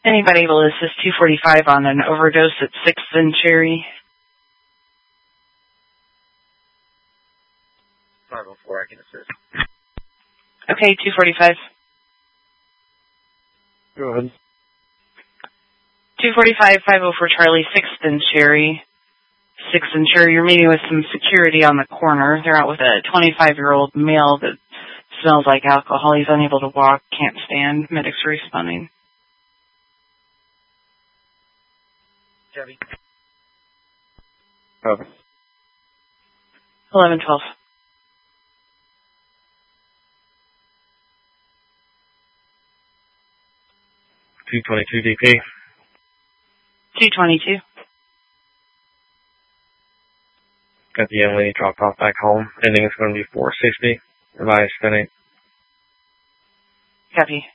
Anybody able to assist 245 on an overdose at 6th and Cherry? 504, I can assist. Okay, 245. Go ahead. 245, 504 Charlie, 6th and Cherry. 6th and Cherry, you're meeting with some security on the corner. They're out with a 25-year-old male that smells like alcohol. He's unable to walk, can't stand. Medics are responding. Chevy. Copy. 1112. $222 DP. 222. Got the young lady dropped off back home. Ending is going to be 460. Revised 10-8. Copy.